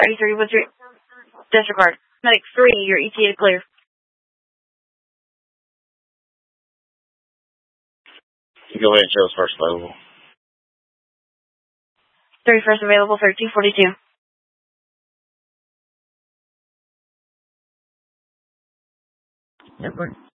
33, what's your disregard? Medic 3, your ETA clear. You go ahead and show us first available. 31st available, 1342. Airport.